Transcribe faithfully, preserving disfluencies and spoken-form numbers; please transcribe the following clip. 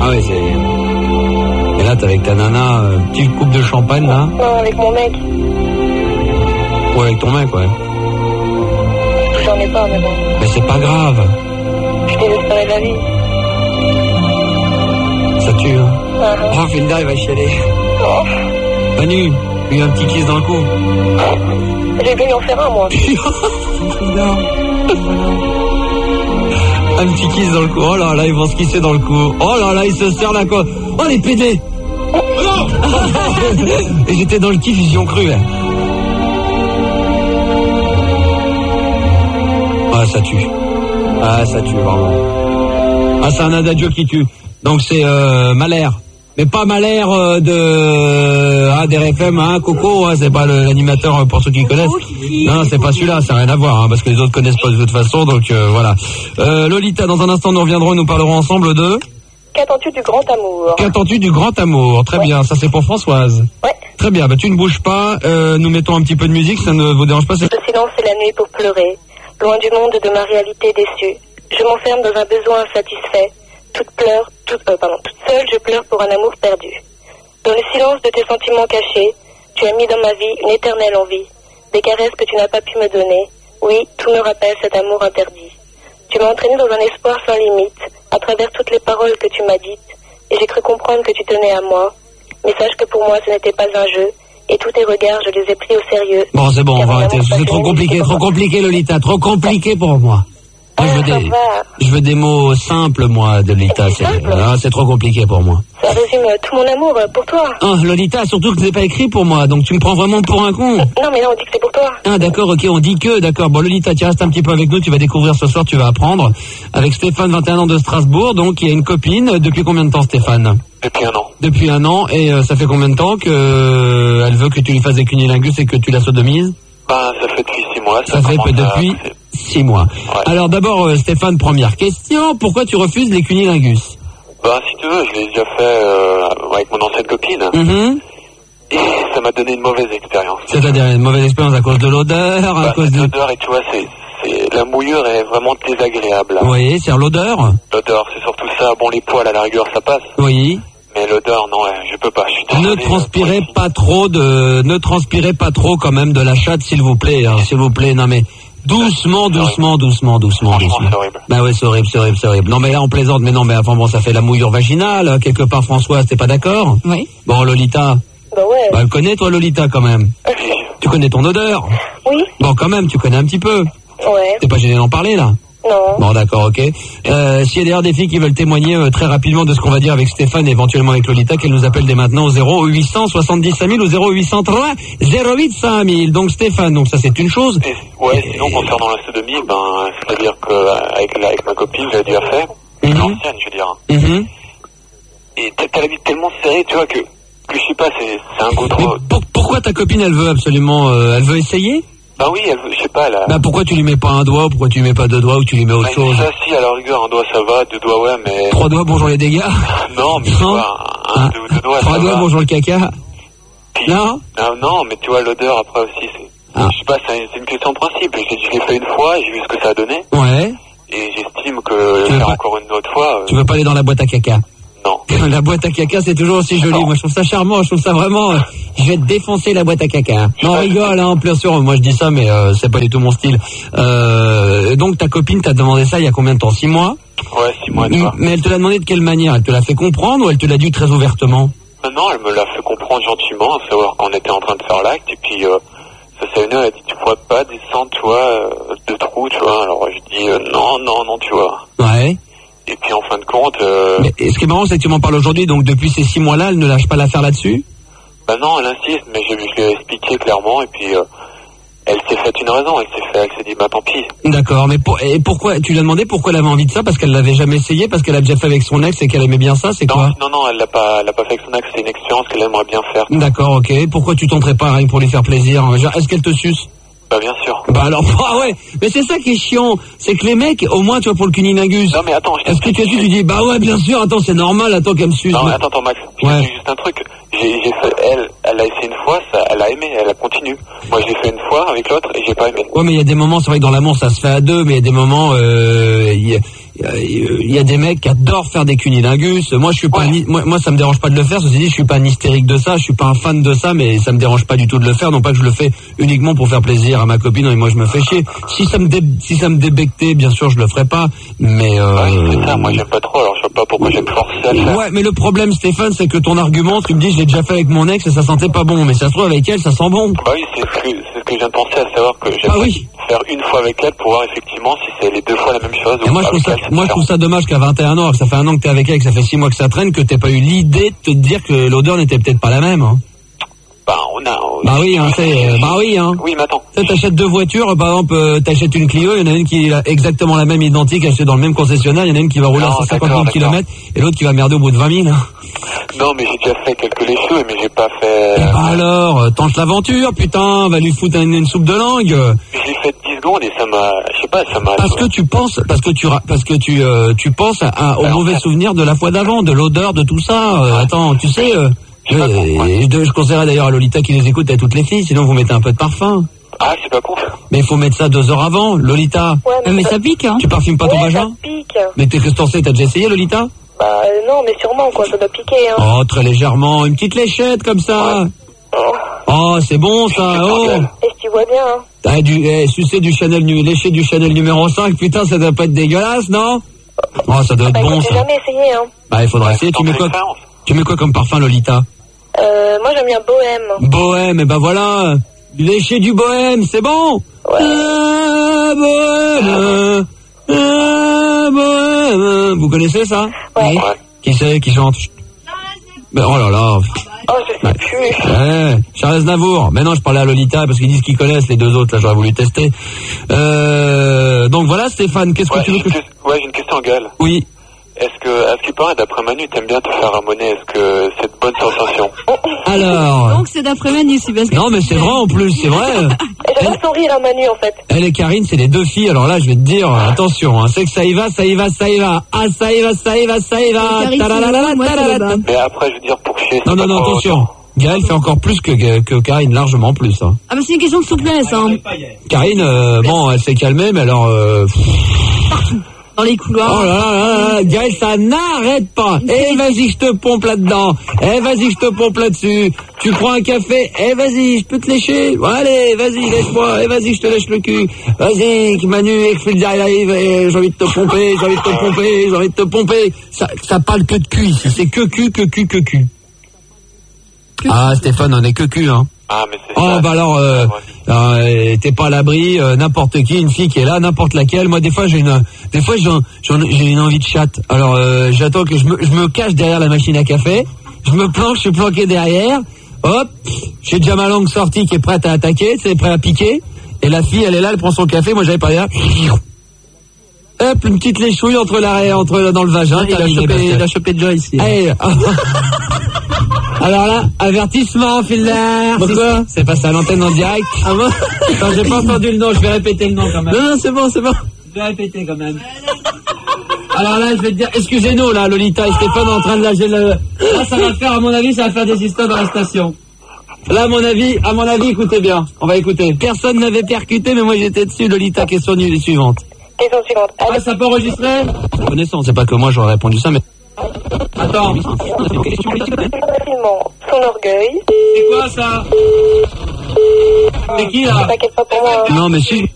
Ah ouais, c'est... Et là, t'es avec ta nana, euh, petite coupe de champagne, là. Non, avec mon mec. Ouais, avec ton mec, ouais. J'en ai pas, mais bon. Mais c'est pas grave. Je suis désespérée de la vie. Ça tue, hein. Uh-huh. Oh, Finda, il va chialer. Oh. Manu, lui un petit kiss dans le cou. J'ai dû lui en faire un, moi. Un petit kiss dans le cou. Oh là là, ils vont se kisser dans le cou. Oh là là, ils se serrent la côte. Oh, les pédés. Oh non. Et j'étais dans le kiff, ils y ont cru. Hein. Ah, ça tue. Ah, ça tue, vraiment. Ah, c'est un adagio qui tue. Donc c'est euh, Malher. Mais pas Malher euh, de ah, des R F M, hein, Coco, hein, c'est pas le, l'animateur euh, pour ceux qui connaissent. Non, c'est pas celui-là, ça n'a rien à voir, hein, parce que les autres connaissent pas de toute façon, donc euh, voilà. Euh, Lolita, dans un instant, nous reviendrons, nous parlerons ensemble de... Qu'attends-tu du grand amour? Qu'attends-tu du grand amour? Très ouais. bien, ça c'est pour Françoise. Ouais. Très bien, bah tu ne bouges pas, euh, nous mettons un petit peu de musique, ça ne vous dérange pas? C'est... Le silence est la nuit pour pleurer, loin du monde de ma réalité déçue. Je m'enferme dans un besoin insatisfait. Toute pleure, toute, euh, pardon, toute seule, je pleure pour un amour perdu. Dans le silence de tes sentiments cachés, tu as mis dans ma vie une éternelle envie, des caresses que tu n'as pas pu me donner. Oui, tout me rappelle cet amour interdit. Tu m'as entraîné dans un espoir sans limite, à travers toutes les paroles que tu m'as dites, et j'ai cru comprendre que tu tenais à moi. Mais sache que pour moi, ce n'était pas un jeu, et tous tes regards, je les ai pris au sérieux. Bon, c'est bon, on va arrêter. C'est trop compliqué, trop compliqué, Lolita, trop compliqué pour moi. Moi, je, veux des, je veux des mots simples, moi, de Lolita. C'est, ah, c'est trop compliqué pour moi. Ça résume tout mon amour pour toi. Ah, Lolita, surtout que c'est pas écrit pour moi, donc tu me prends vraiment pour un con. Non, mais non, on dit que c'est pour toi. Ah, d'accord, ok, on dit que, d'accord. Bon, Lolita, tu restes un petit peu avec nous, tu vas découvrir ce soir, tu vas apprendre. Avec Stéphane, vingt et un ans de Strasbourg, donc il y a une copine. Depuis combien de temps, Stéphane? Depuis un an. Depuis un an, et euh, ça fait combien de temps que euh, elle veut que tu lui fasses des cunilingus et que tu la sodomises? Ben, ça fait depuis six mois. Ça, ça fait depuis à... six mois. Ouais. Alors d'abord, euh, Stéphane, première question, pourquoi tu refuses les cunilingus? Ben, si tu veux, je l'ai déjà fait euh, avec mon ancienne copine. Mm-hmm. Et ça m'a donné une mauvaise expérience. C'est-à-dire une mauvaise expérience à cause de l'odeur, bah, à cause de... l'odeur, et tu vois, c'est, c'est... la mouillure est vraiment désagréable. Oui, c'est l'odeur. L'odeur, c'est surtout ça. Bon, les poils à la rigueur, ça passe. Oui. Mais l'odeur, non, je peux pas. Je suis désolé, ne transpirez euh, pas trop de, ne transpirez pas trop quand même de la chatte, s'il vous plaît, hein, s'il vous plaît. Non mais doucement, doucement, doucement, doucement, doucement. C'est horrible. Bah ouais, c'est horrible, c'est horrible, c'est horrible. Non mais là on plaisante, mais non mais enfin bon, ça fait la mouillure vaginale quelque part. Françoise, t'es pas d'accord? Oui. Bon, Lolita. Bah ouais. Bah elle connaît toi, Lolita, quand même. Tu connais ton odeur? Oui. Bon, quand même, tu connais un petit peu. Ouais. T'es pas gêné d'en parler là? Non. Bon, d'accord, ok. Euh, s'il y a d'ailleurs des filles qui veulent témoigner euh, très rapidement de ce qu'on va dire avec Stéphane et éventuellement avec Lolita, qu'elles nous appellent dès maintenant au zéro huit cent soixante-dix cinq mille ou zéro huit cent trois zéro huit cinq mille. Donc Stéphane, donc ça c'est une chose. Et, ouais, sinon concernant la sodomie, ben, c'est-à-dire que avec, la, avec ma copine, j'ai déjà fait, mm-hmm. l'ancienne, je veux dire. Mm-hmm. Et t'as, t'as la vie tellement serrée, tu vois, que, que je sais pas, c'est, c'est un goût trop... Pour, pourquoi ta copine, elle veut absolument... Euh, elle veut essayer? Bah oui, elle, je sais pas, elle a... Bah pourquoi tu lui mets pas un doigt, pourquoi tu lui mets pas deux doigts ou tu lui mets autre bah, chose? Ça, si, à la rigueur, un doigt ça va, deux doigts ouais, mais... Trois doigts, bonjour les dégâts? Non, mais tu vois, un, un deux, deux doigts, Trois ça doigts, va. bonjour le caca? Puis, non ah, non, mais tu vois, l'odeur après aussi, c'est... Ah. Je sais pas, c'est, c'est une question de principe. Je, je l'ai fait une fois, j'ai vu ce que ça a donné. Ouais. Et j'estime que tu le faire pas... encore une autre fois... Euh... Tu veux pas aller dans la boîte à caca? Non. La boîte à caca, c'est toujours aussi joli. Non. Moi, je trouve ça charmant. Je trouve ça vraiment... Euh, je vais te défoncer la boîte à caca. Je non, rigole, hein, bien sûr. Moi, je dis ça, mais euh, c'est pas du tout mon style. Euh, donc, ta copine t'a demandé ça il y a combien de temps? Six mois? Ouais, six mois, tu vois. Mais elle te l'a demandé de quelle manière? Elle te l'a fait comprendre ou elle te l'a dit très ouvertement? euh, Non, elle me l'a fait comprendre gentiment, à savoir qu'on était en train de faire l'acte. Et puis, euh, ça s'est venu, elle a dit, tu pourrais pas descendre, tu vois, euh, de trou, tu vois. Alors, je dis, euh, non, non, non, tu vois. Ouais. Et puis en fin de compte... Euh... Mais ce qui est marrant, c'est que tu m'en parles aujourd'hui, donc depuis ces six mois-là, elle ne lâche pas l'affaire là-dessus? Bah non, elle insiste, mais je, je lui ai expliqué clairement, et puis euh, elle s'est faite une raison, elle s'est, fait, elle s'est dit, bah tant pis. D'accord, mais pour, et pourquoi, tu lui as demandé pourquoi elle avait envie de ça? Parce qu'elle l'avait jamais essayé, parce qu'elle a déjà fait avec son ex et qu'elle aimait bien ça, c'est non, quoi? Non, non, elle l'a pas, elle l'a pas fait avec son ex, c'est une expérience qu'elle aimerait bien faire. D'accord, ok. Pourquoi tu tenterais pas rien que pour lui faire plaisir? Est-ce qu'elle te suce? Bah bien sûr. Bah alors, ah ouais, mais c'est ça qui est chiant, c'est que les mecs, au moins tu vois pour le cunilingus. Non mais attends, je Est-ce que tu as dit, tu dis, bah ouais bien sûr, attends c'est normal, attends qu'elle me suce. Non mais attends, attends Max, je ouais. te dis juste un truc, j'ai, j'ai fait, elle, elle a essayé une fois, ça, elle a aimé, elle a continué. Moi je l'ai fait une fois avec l'autre et j'ai pas aimé. Ouais mais il y a des moments, c'est vrai que dans l'amour ça se fait à deux, mais il y a des moments, euh, y a, il y a des mecs qui adorent faire des cunilingus. Moi, je suis pas, Ouais. un, moi, moi, ça me dérange pas de le faire. Ceci dit, je suis pas un hystérique de ça. Je suis pas un fan de ça, mais ça me dérange pas du tout de le faire. Non pas que je le fais uniquement pour faire plaisir à ma copine. Et moi, je me fais chier. Si ça me dé, si ça me débectait, bien sûr, je le ferais pas. Mais euh, Ouais, c'est ça, moi j'aime pas trop, alors je sais pas pourquoi j'ai me forcer à le faire. ouais, mais le problème, Stéphane, c'est que ton argument, tu me dis, je l'ai déjà fait avec mon ex et ça sentait pas bon. Mais ça se trouve avec elle, ça sent bon. Bah oui, c'est ce que, c'est ce que je viens de penser, à savoir que j'aime Ah oui. faire une fois avec elle pour voir effectivement si c'est les deux fois la même chose. Et ou moi, je trouve avec ça, elle, c'est moi, je trouve différent. ça dommage qu'à vingt et un ans, que ça fait un an que t'es avec elle, que ça fait six mois que ça traîne, que t'aies pas eu l'idée de te dire que l'odeur n'était peut-être pas la même, hein. Bah on a... on- Bah oui, hein, c'est, euh, bah oui, hein. Oui, mais attends. Tu sais, t'achètes deux voitures, par exemple, euh, t'achètes une Clio, il y en a une qui est exactement la même, identique, achetée dans le même concessionnaire, il y en a une qui va rouler Non, à cent cinquante d'accord, mille kilomètres, et l'autre qui va merder au bout de vingt mille. Non, mais j'ai déjà fait quelques lécheux, mais j'ai pas fait... Et bah alors, euh, tente l'aventure, putain, va lui foutre une, une soupe de langue. J'ai fait dix secondes et ça m'a... Je sais pas, ça m'a... Parce que tu penses, parce que tu, ra- parce que tu, euh, tu penses à, à- au Alors, mauvais ça- souvenir de la fois d'avant, de l'odeur, de tout ça. Euh, attends, tu sais, euh, Je sais pas euh, pourquoi. je, je conseillerais d'ailleurs à Lolita qui les écoute à toutes les filles, sinon vous mettez un peu de parfum. Ah, c'est pas con. Mais il faut mettre ça deux heures avant, Lolita. Ouais, mais, Mais ça pique, hein. Tu parfumes pas ton ouais, ça vagin? pique. Mais t'es que t'en sais, t'as déjà essayé, Lolita? Bah euh, non, mais sûrement, quoi, ça doit piquer, hein. Oh, très légèrement, une petite léchette comme ça. Oh. Oh, c'est bon ça. Oh, Et si tu vois bien, hein. ah, du, eh, sucer du Chanel, nu- lécher du Chanel numéro cinq, putain, ça doit pas être dégueulasse, non? Oh, ça doit être Bah bon écoute, j'ai ça. jamais essayé, hein. Bah, il faudra essayer. Tu Tente mets quoi? l'expérience. Tu mets quoi comme parfum, Lolita? Euh, moi j'aime bien Bohème. Bohème, et ben voilà. Lécher du Bohème, c'est bon. Ouais. Ah, Bohème. Ah, Bohème. Vous connaissez ça? Ouais. Ouais. Qui c'est qui chante? Ben, oh là là. Oh, je sais plus. Ouais, Charles Aznavour. Mais non, je parlais à Lolita parce qu'ils disent qu'ils connaissent les deux autres. Là, j'aurais voulu tester. Euh, donc voilà, Stéphane, qu'est-ce Ouais, que tu j'ai veux une, que... que- ouais, j'ai une question, Gaël. Oui. Est-ce que, à ce qui paraît, d'après Manu, t'aimes bien te faire ramoner? Est-ce que c'est de bonne sensation? Alors... Donc c'est d'après Manu, c'est parce que... Non, mais c'est vrai en plus, c'est vrai. J'adore son rire à Manu, en fait. Elle et Karine, c'est les deux filles. Alors là, je vais te dire, attention, hein, c'est que ça y va, ça y va, ça y va. Ah, ça y va, ça y va, ça y va. Karine, c'est Talalala, le haut, moi, c'est le talalala. bas. Mais après, je veux dire, pour chier, c'est Non, non, pas non, trop- attention. Gaël fait encore plus que, que, que Karine, largement plus. Hein. Ah bah c'est une question de souplesse, hein. Karine, euh, bon, elle s'est calmée, mais alors... Euh, Dans les Oh couloirs. là là là là, Gaël, ça n'arrête pas. Eh, vas-y, je te pompe là-dedans. Eh, vas-y, je te pompe là-dessus. Tu prends un café. Eh, vas-y, je peux te lécher. Bon, allez, vas-y, lèche-moi. Eh, vas-y, je te lèche le cul. Vas-y, Manu, Ekfield arrive. Eh, j'ai envie de te pomper, j'ai envie de te pomper, j'ai envie de te pomper. Ça, ça parle que de cul ici. C'est que cul, que cul, que cul. Ah, Stéphane, on est que cul, hein. Ah, mais c'est Oh ça. bah alors euh, euh, t'es pas à l'abri, euh, n'importe qui, une fille qui est là, n'importe laquelle. Moi des fois j'ai une des fois j'en, j'en- j'ai une envie de chatte. Alors euh, j'attends que je me, je me cache derrière la machine à café, je me planque, je suis planqué derrière. Hop, j'ai déjà ma langue sortie qui est prête à attaquer, c'est prêt à piquer. Et la fille elle est là, elle prend son café, moi j'avais pas là. Hop, une petite léchouille entre l'arrêt, entre dans le vagin. Il a chopé, il a chopé déjà ici. Hey, alors là, avertissement, Fielder. Pourquoi? C'est passé à l'antenne en direct. Ah bon? Attends, j'ai pas entendu le nom, je vais répéter le nom quand même. Non, non, c'est bon, c'est bon. Je vais répéter quand même. Alors là, je vais te dire, excusez-nous, là, Lolita et Stéphane en train de lâcher le... Là, ça va faire, à mon avis, ça va faire des histoires dans la station. Là, à mon avis, à mon avis, écoutez bien. On va écouter. Personne n'avait percuté, mais moi j'étais dessus. Lolita, question nu- suivante. Question suivante. Ah, ça peut enregistrer? Connaissance, c'est pas que moi j'aurais répondu ça, mais... Attends. Facilement son orgueil. C'est quoi ça? C'est qui là? T'inquiète pas pour moi. hein. Non mais si.